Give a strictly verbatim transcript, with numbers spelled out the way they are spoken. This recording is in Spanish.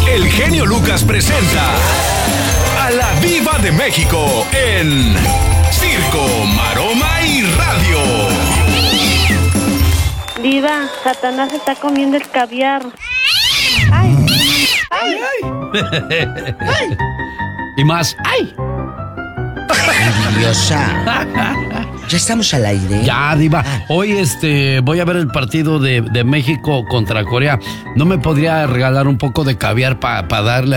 el genio Lucas presenta a la Diva de México en Circo, Maroma y Radio. Diva, Satanás está comiendo el caviar. ¡Ay! ¡Ay! ¡Ay! ¡Ay! Y más. ¡Ay! Envidiosa. Ya estamos al aire. Ya, Diva. Hoy este voy a ver el partido de, de México contra Corea. ¿No me podría regalar un poco de caviar para pa darle